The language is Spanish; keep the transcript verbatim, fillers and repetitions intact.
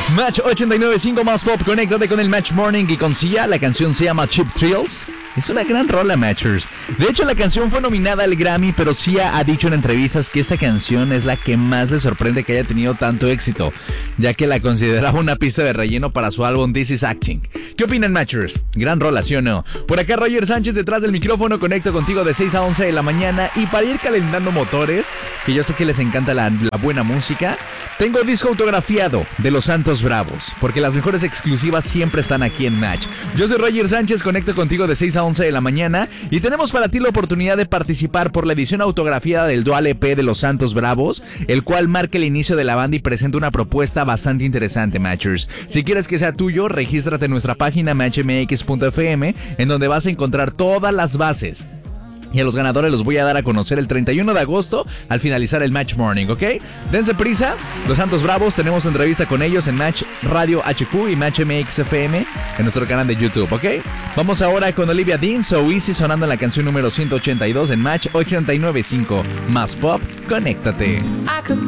Match ochenta y nueve punto cinco más pop, conéctate con el Match Morning y con Sia. La canción se llama Cheap Thrills. Es una gran rola, Matchers. De hecho, la canción fue nominada al Grammy, pero Sia ha dicho en entrevistas que esta canción es la que más le sorprende que haya tenido tanto éxito, ya que la consideraba una pista de relleno para su álbum This Is Acting. ¿Qué opinan, Matchers? Gran rola, ¿sí o no? Por acá Roger Sánchez detrás del micrófono, conecto contigo de seis a once de la mañana. Y para ir calentando motores, que yo sé que les encanta la, la buena música, tengo disco autografiado de Los Santos Bravos, porque las mejores exclusivas siempre están aquí en Match. Yo soy Roger Sánchez, conecto contigo de seis a once de la mañana y tenemos para ti la oportunidad de participar por la edición autografiada del Dual E P de Los Santos Bravos, el cual marca el inicio de la banda y presenta una propuesta bastante interesante, Matchers. Si quieres que sea tuyo, regístrate en nuestra página match m x punto f m, en donde vas a encontrar todas las bases. Y a los ganadores los voy a dar a conocer el treinta y uno de agosto al finalizar el Match Morning, ¿ok? Dense prisa, Los Santos Bravos, tenemos entrevista con ellos en Match Radio H Q y Match M X F M en nuestro canal de YouTube, ¿ok? Vamos ahora con Olivia Dean, So Easy, sonando en la canción número ciento ochenta y dos en Match ochenta y nueve punto cinco. Más pop, conéctate.